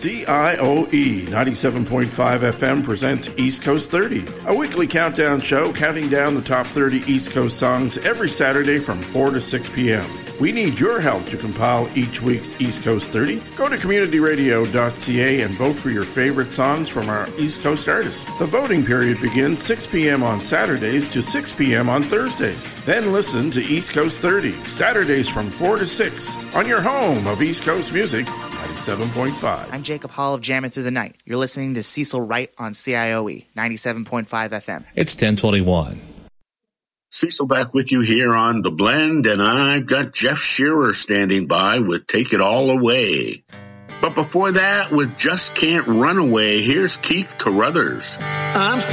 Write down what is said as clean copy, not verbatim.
CIOE 97.5 FM presents East Coast 30, a weekly countdown show counting down the top 30 East Coast songs every Saturday from 4 to 6 p.m. We need your help to compile each week's East Coast 30. Go to communityradio.ca and vote for your favorite songs from our East Coast artists. The voting period begins 6 p.m. on Saturdays to 6 p.m. on Thursdays. Then listen to East Coast 30, Saturdays from 4 to 6, on your home of East Coast music, 97.5. I'm Jacob Hall of Jamming Through the Night. You're listening to Cecil Wright on CIOE, 97.5 FM. It's 1021. Cecil back with you here on The Blend, and I've got Jeff Shearer standing by with Take It All Away. But before that, with Just Can't Run Away, here's Keith Carruthers. I'm